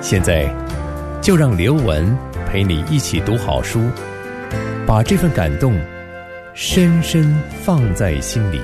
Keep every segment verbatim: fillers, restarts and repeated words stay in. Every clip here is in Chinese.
现在就让刘文陪你一起读好书，把这份感动深深放在心里。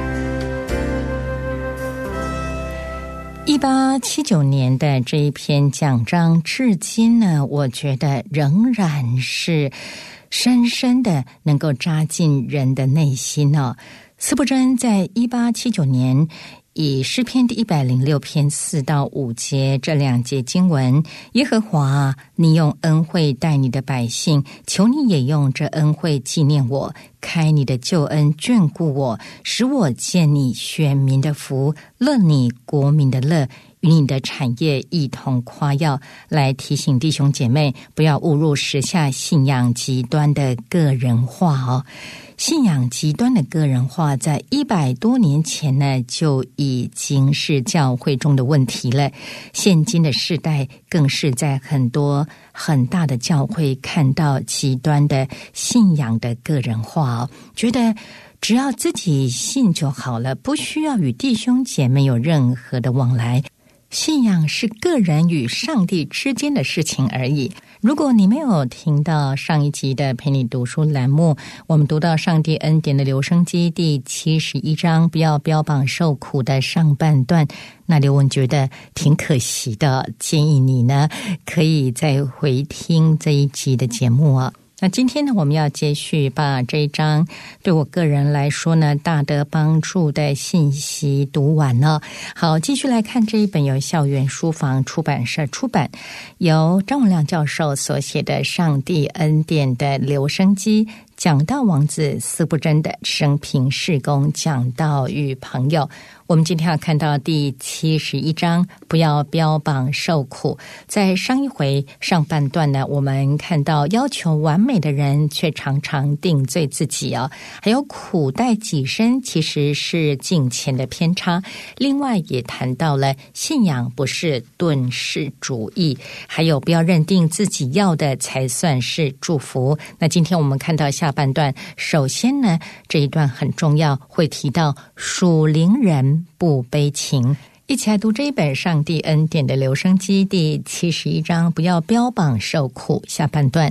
一八七九年的这一篇讲章，至今呢，我觉得仍然是深深的能够扎进人的内心哦。司布真在一八七九年以诗篇第一百零六篇四到五节这两节经文，耶和华，你用恩惠待你的百姓，求你也用这恩惠纪念我，开你的救恩眷顾我，使我见你选民的福，乐你国民的乐，与你的产业一同夸耀，来提醒弟兄姐妹不要误入时下信仰极端的个人化哦。信仰极端的个人化在一百多年前呢就已经是教会中的问题了，现今的世代更是在很多很大的教会看到极端的信仰的个人化哦，觉得只要自己信就好了，不需要与弟兄姐妹有任何的往来，信仰是个人与上帝之间的事情而已。如果你没有听到上一集的陪你读书栏目，我们读到上帝恩典的留声机第七十一章，不要标榜受苦的上半段，那刘文觉得挺可惜的，建议你呢可以再回听这一集的节目啊。那今天呢，我们要继续把这一章对我个人来说呢大得帮助的信息读完了。好，继续来看这一本由校园书房出版社出版，由张文亮教授所写的《上帝恩典的留声机》，讲道王子司布真的生平事工，讲道与朋友。我们今天要看到第七十一章，不要标榜受苦。在上一回上半段呢，我们看到要求完美的人却常常定罪自己哦，还有苦待己身其实是敬虔的偏差。另外也谈到了信仰不是遁世主义，还有不要认定自己要的才算是祝福。那今天我们看到下半段，首先呢这一段很重要，会提到属灵人不悲情。一起来读这一本上帝恩典的留声机第七十一章，不要标榜受苦，下半段。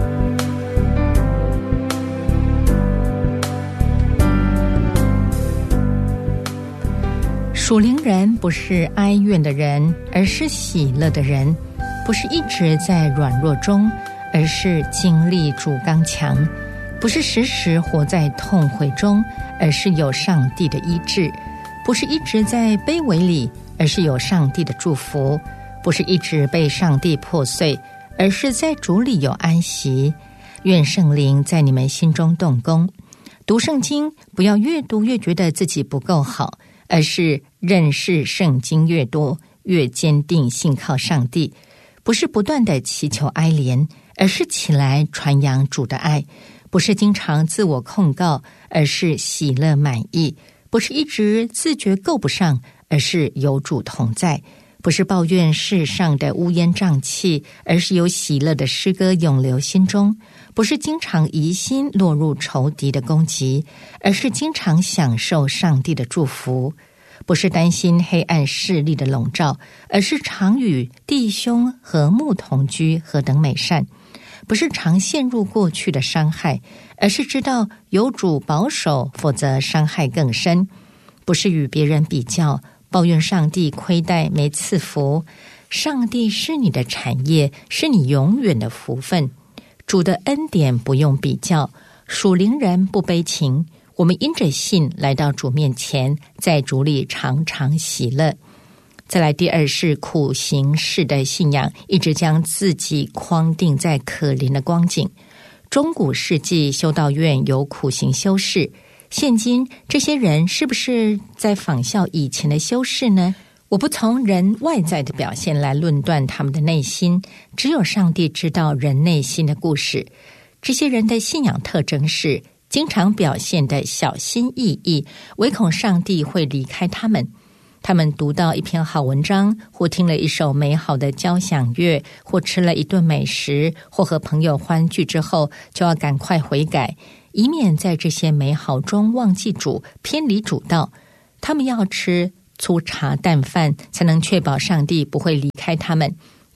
属灵人不是哀怨的人，而是喜乐的人；不是一直在软弱中，而是经历主刚强；不是时时活在痛悔中，而是有上帝的医治；不是一直在卑微里，而是有上帝的祝福；不是一直被上帝破碎，而是在主里有安息。愿圣灵在你们心中动工。读圣经不要越读越觉得自己不够好，而是认识圣经越多，越坚定信靠上帝。不是不断的祈求哀怜，而是起来传扬主的爱；不是经常自我控告，而是喜乐满意；不是一直自觉够不上，而是有主同在；不是抱怨世上的乌烟瘴气，而是有喜乐的诗歌永留心中；不是经常疑心落入仇敌的攻击，而是经常享受上帝的祝福；不是担心黑暗势力的笼罩，而是常与弟兄和睦同居，何等美善；不是常陷入过去的伤害，而是知道有主保守，否则伤害更深；不是与别人比较，抱怨上帝亏待没赐福。上帝是你的产业，是你永远的福分。主的恩典不用比较，属灵人不悲情。我们因着信来到主面前，在主里常常喜乐。再来第二是苦行式的信仰，一直将自己框定在可怜的光景。中古世纪修道院有苦行修士，现今这些人是不是在仿效以前的修士呢？我不从人外在的表现来论断他们的内心，只有上帝知道人内心的故事。这些人的信仰特征是经常表现的小心翼翼，唯恐上帝会离开他们。他们读到一篇好文章，或听了一首美好的交响乐，或吃了一顿美食，或和朋友欢聚之后，就要赶快悔改，以免在这些美好中忘记主，偏离主道。他们要吃粗茶淡饭，才能确保上帝不会离开他们。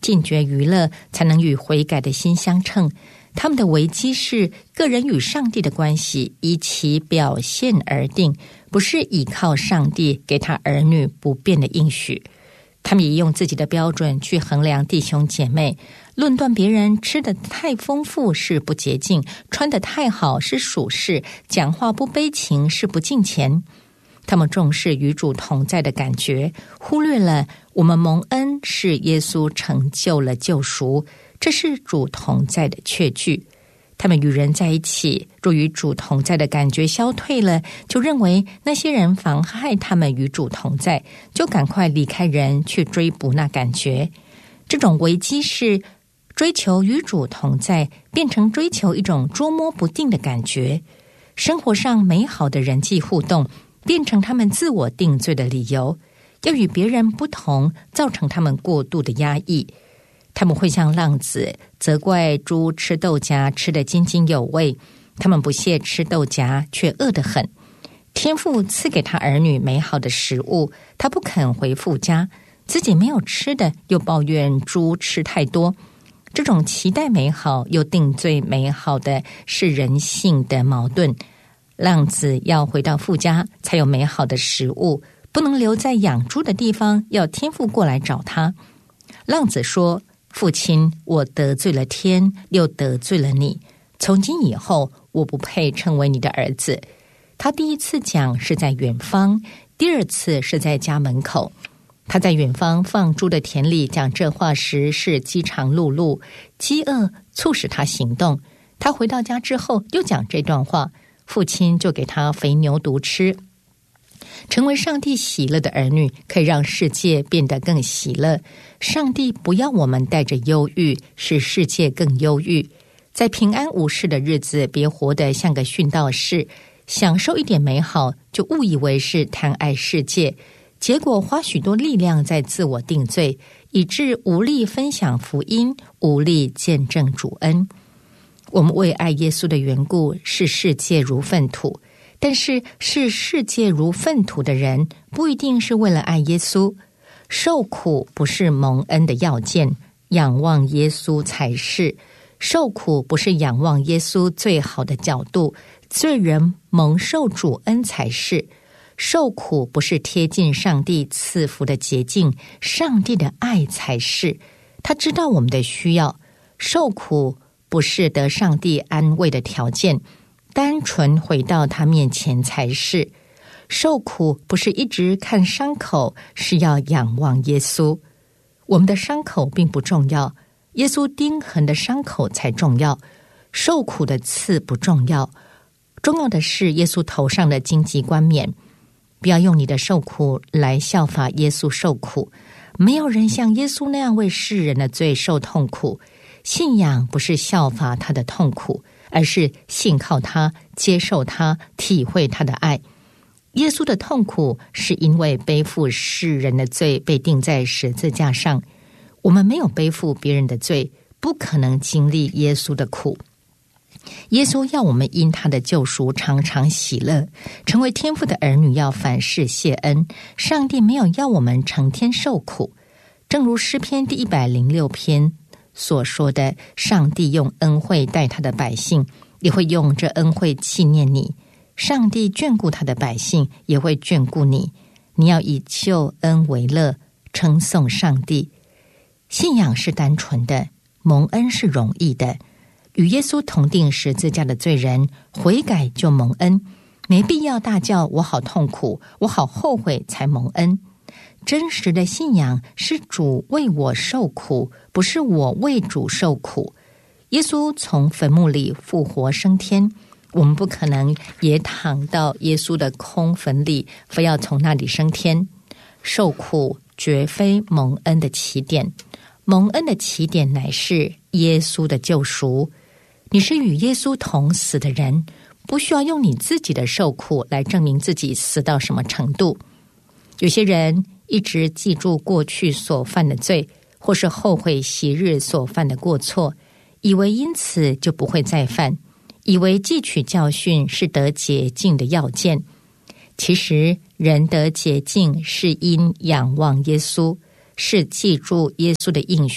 禁绝娱乐，才能与悔改的心相称。他们的危机是个人与上帝的关系依其表现而定，不是依靠上帝给他儿女不变的应许。他们也用自己的标准去衡量弟兄姐妹，论断别人吃得太丰富是不洁净，穿得太好是属世，讲话不悲情是不敬虔。他们重视与主同在的感觉，忽略了我们蒙恩是耶稣成就了救赎，这是主同在的确据。他们与人在一起，若与主同在的感觉消退了，就认为那些人妨害他们与主同在，就赶快离开人去追捕那感觉。这种危机是追求与主同在变成追求一种捉摸不定的感觉，生活上美好的人际互动变成他们自我定罪的理由，要与别人不同，造成他们过度的压抑。他们会像浪子责怪猪吃豆荚吃得津津有味，他们不屑吃豆荚却饿得很。天父赐给他儿女美好的食物，他不肯回父家，自己没有吃的又抱怨猪吃太多。这种期待美好又定罪美好的是人性的矛盾。浪子要回到父家才有美好的食物，不能留在养猪的地方，要天父过来找他。浪子说，父亲，我得罪了天，又得罪了你，从今以后我不配称为你的儿子。他第一次讲是在远方，第二次是在家门口。他在远方放猪的田里讲这话时是饥肠辘辘，饥饿促使他行动。他回到家之后又讲这段话，父亲就给他肥牛犊吃。成为上帝喜乐的儿女，可以让世界变得更喜乐。上帝不要我们带着忧郁，使世界更忧郁。在平安无事的日子，别活得像个殉道士，享受一点美好，就误以为是贪爱世界，结果花许多力量在自我定罪，以致无力分享福音，无力见证主恩。我们为爱耶稣的缘故，视世界如粪土。但是视世界如粪土的人，不一定是为了爱耶稣。受苦不是蒙恩的要件，仰望耶稣才是。受苦不是仰望耶稣最好的角度，罪人蒙受主恩才是。受苦不是贴近上帝赐福的捷径，上帝的爱才是。他知道我们的需要。受苦不是得上帝安慰的条件，单纯回到他面前才是。受苦不是一直看伤口，是要仰望耶稣。我们的伤口并不重要，耶稣钉痕的伤口才重要。受苦的刺不重要，重要的是耶稣头上的荆棘冠冕。不要用你的受苦来效法耶稣受苦，没有人像耶稣那样为世人的罪受痛苦。信仰不是效法他的痛苦，而是信靠他，接受他，体会他的爱。耶稣的痛苦是因为背负世人的罪被钉在十字架上，我们没有背负别人的罪，不可能经历耶稣的苦。耶稣要我们因他的救赎常常喜乐，成为天父的儿女要凡事谢恩。上帝没有要我们成天受苦，正如诗篇第一百零六篇所说的，上帝用恩惠待他的百姓，也会用这恩惠纪念你。上帝眷顾他的百姓，也会眷顾你。你要以救恩为乐，称颂上帝。信仰是单纯的，蒙恩是容易的。与耶稣同定十字架的罪人，悔改就蒙恩，没必要大叫我好痛苦，我好后悔才蒙恩。真实的信仰是主为我受苦，不是我为主受苦。耶稣从坟墓里复活升天，我们不可能也躺到耶稣的空坟里，非要从那里升天。受苦绝非蒙恩的起点，蒙恩的起点乃是耶稣的救赎。你是与耶稣同死的人，不需要用你自己的受苦来证明自己死到什么程度。有些人一直记住过去所犯的罪，或是后悔昔日所犯的过错，以为因此就不会再犯，以为汲取教训是得洁净的要件。其实人得洁净是因仰望耶稣，是记住耶稣的应许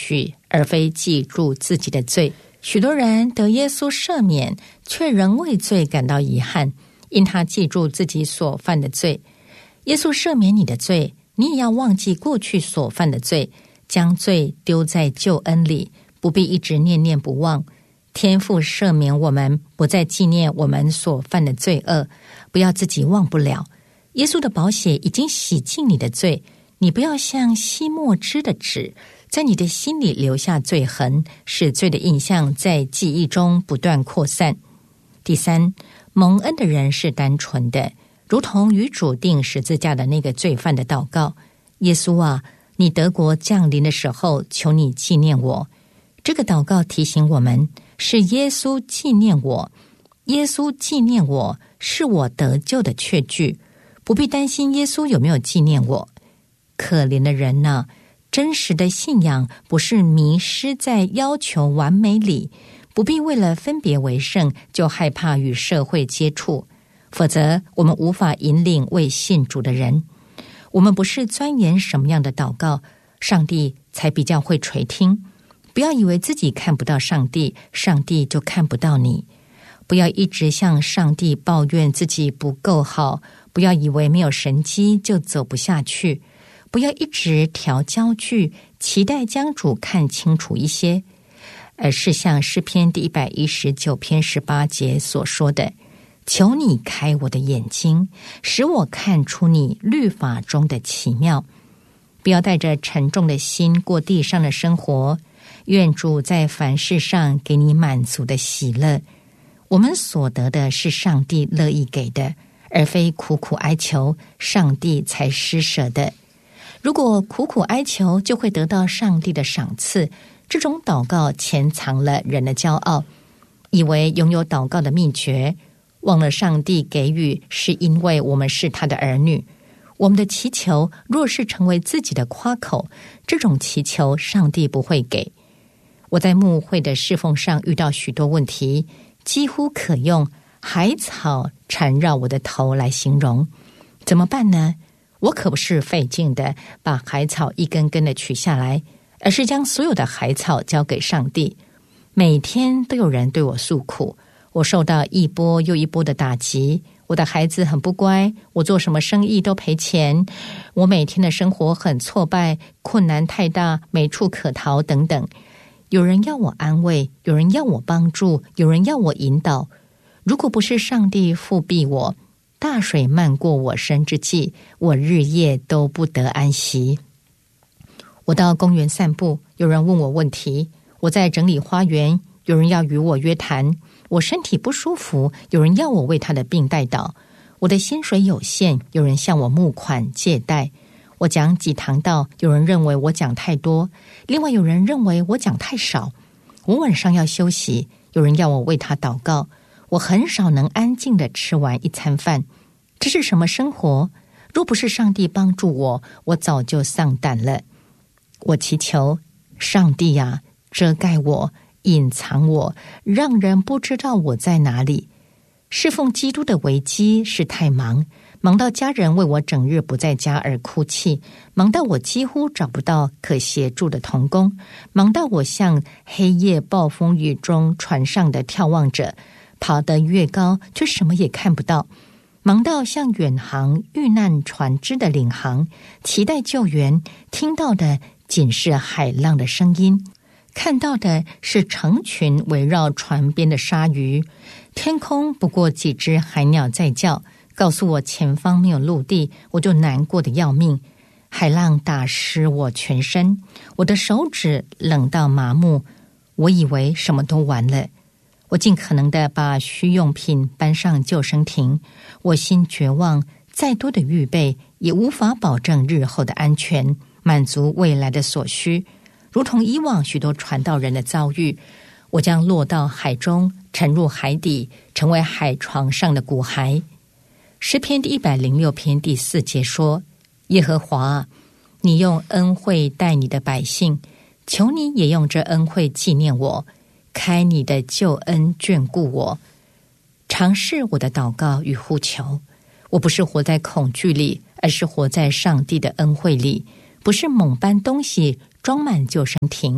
而非记住自己的罪。许多人得耶稣赦免，却仍为罪感到遗憾，因他记住自己所犯的罪。耶稣赦免你的罪，你也要忘记过去所犯的罪，将罪丢在救恩里，不必一直念念不忘。天父赦免我们，不再纪念我们所犯的罪恶，不要自己忘不了。耶稣的宝血已经洗净你的罪，你不要像吸墨汁的纸，在你的心里留下罪痕，使罪的印象在记忆中不断扩散。第三，蒙恩的人是单纯的，如同与主钉十字架的那个罪犯的祷告：耶稣啊，你得国降临的时候，求你纪念我。这个祷告提醒我们，是耶稣纪念我，耶稣纪念我，是我得救的确据，不必担心耶稣有没有纪念我。可怜的人啊，真实的信仰不是迷失在要求完美里，不必为了分别为圣就害怕与社会接触，否则我们无法引领未信主的人。我们不是钻研什么样的祷告，上帝才比较会垂听。不要以为自己看不到上帝，上帝就看不到你。不要一直向上帝抱怨自己不够好，不要以为没有神迹就走不下去。不要一直调焦距，期待将主看清楚一些，而是像诗篇第一百一十九篇十八节所说的：求你开我的眼睛，使我看出你律法中的奇妙。不要带着沉重的心过地上的生活，愿主在凡事上给你满足的喜乐。我们所得的是上帝乐意给的，而非苦苦哀求，上帝才施舍的。如果苦苦哀求就会得到上帝的赏赐，这种祷告潜藏了人的骄傲，以为拥有祷告的秘诀，忘了上帝给予是因为我们是他的儿女。我们的祈求若是成为自己的夸口，这种祈求上帝不会给。我在牧会的侍奉上遇到许多问题，几乎可用海草缠绕我的头来形容。怎么办呢？我可不是费劲的把海草一根根的取下来，而是将所有的海草交给上帝。每天都有人对我诉苦，我受到一波又一波的打击，我的孩子很不乖，我做什么生意都赔钱，我每天的生活很挫败，困难太大，没处可逃等等。有人要我安慰，有人要我帮助，有人要我引导。如果不是上帝复庇我，大水漫过我身之际，我日夜都不得安息。我到公园散步，有人问我问题；我在整理花园，有人要与我约谈；我身体不舒服，有人要我为他的病代祷；我的薪水有限，有人向我募款借贷；我讲几堂道，有人认为我讲太多，另外有人认为我讲太少；我晚上要休息，有人要我为他祷告。我很少能安静地吃完一餐饭，这是什么生活？若不是上帝帮助我，我早就丧胆了。我祈求上帝呀，遮盖我，隐藏我，让人不知道我在哪里。侍奉基督的危机是太忙，忙到家人为我整日不在家而哭泣，忙到我几乎找不到可协助的同工，忙到我像黑夜暴风雨中船上的眺望者，爬得越高却什么也看不到，忙到像远航遇难船只的领航，期待救援，听到的仅是海浪的声音，看到的是成群围绕船边的鲨鱼，天空不过几只海鸟在叫，告诉我前方没有陆地，我就难过的要命。海浪打湿我全身，我的手指冷到麻木，我以为什么都完了。我尽可能的把需用品搬上救生艇，我心绝望，再多的预备也无法保证日后的安全，满足未来的所需。如同以往许多传道人的遭遇，我将落到海中，沉入海底，成为海床上的骨骸。诗篇第一百零六篇第四节说：耶和华，你用恩惠待你的百姓，求你也用这恩惠纪念我，开你的救恩眷顾我。尝试我的祷告与呼求，我不是活在恐惧里，而是活在上帝的恩惠里，不是猛搬东西装满救生艇，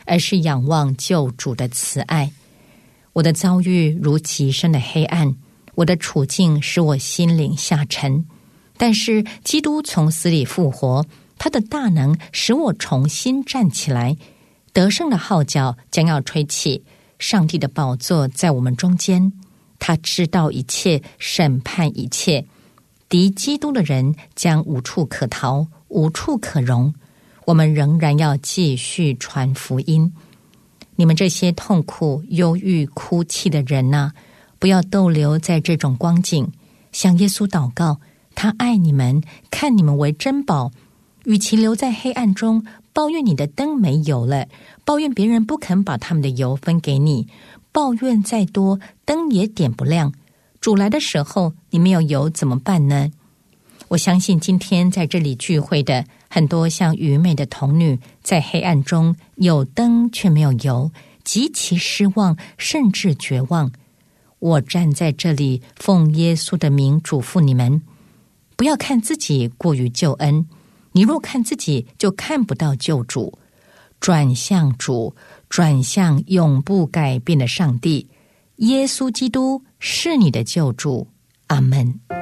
而是仰望救主的慈爱。我的遭遇如极深的黑暗，我的处境使我心灵下沉，但是基督从死里复活，他的大能使我重新站起来，得胜的号角将要吹起，上帝的宝座在我们中间，他知道一切，审判一切，敌基督的人将无处可逃，无处可容。我们仍然要继续传福音。你们这些痛苦、忧郁、哭泣的人啊，不要逗留在这种光景，向耶稣祷告，他爱你们，看你们为珍宝。与其留在黑暗中，抱怨你的灯没油了，抱怨别人不肯把他们的油分给你，抱怨再多，灯也点不亮。主来的时候，你没有油怎么办呢？我相信今天在这里聚会的很多像愚昧的童女，在黑暗中有灯却没有油，极其失望，甚至绝望。我站在这里，奉耶稣的名嘱咐你们，不要看自己过于救恩，你若看自己，就看不到救主。转向主，转向永不改变的上帝，耶稣基督是你的救主。阿们。